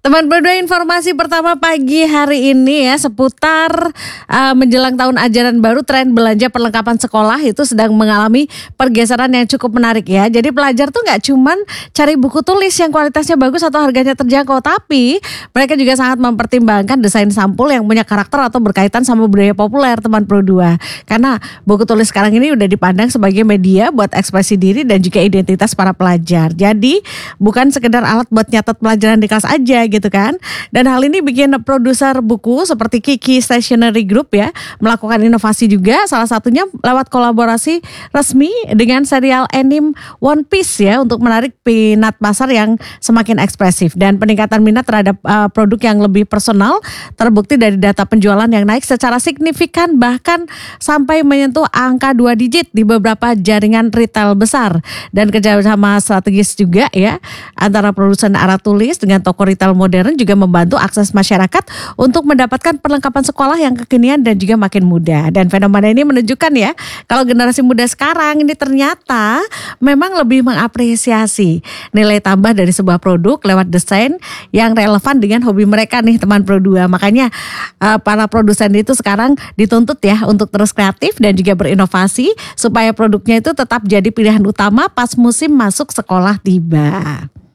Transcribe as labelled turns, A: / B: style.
A: Teman berdua, informasi pertama pagi hari ini ya seputar menjelang tahun ajaran baru, tren belanja perlengkapan sekolah itu sedang mengalami pergeseran yang cukup menarik ya. Jadi pelajar tuh nggak cuman cari buku tulis yang kualitasnya bagus atau harganya terjangkau, tapi mereka juga sangat mempertimbangkan desain sampul yang punya karakter atau berkaitan sama budaya populer, teman Pro 2. Karena buku tulis sekarang ini udah dipandang sebagai media buat ekspresi diri dan juga identitas para pelajar. Jadi bukan sekedar alat buat nyatet pelajaran di kelas aja gitu kan. Dan hal ini bikin produser buku seperti Kiki Stationery Group ya melakukan inovasi juga, salah satunya lewat kolaborasi resmi dengan serial anime One Piece ya, untuk menarik minat pasar yang semakin ekspresif. Dan peningkatan minat terhadap produk yang lebih personal terbukti dari data penjualan yang naik secara signifikan, bahkan sampai menyentuh angka 2 digit di beberapa jaringan retail besar. Dan kerjasama strategis juga ya antara produsen alat tulis dengan toko retail modern juga membantu akses masyarakat untuk mendapatkan perlengkapan sekolah yang kekinian dan juga makin mudah. Dan fenomena ini menunjukkan ya kalau generasi muda sekarang ini ternyata memang lebih mengapresiasi nilai tambah dari sebuah produk lewat desain yang relevan dengan hobi mereka nih, teman Pro 2. Makanya para produsen itu sekarang dituntut ya untuk terus kreatif dan juga berinovasi supaya produknya itu tetap jadi pilihan utama pas musim masuk sekolah tiba.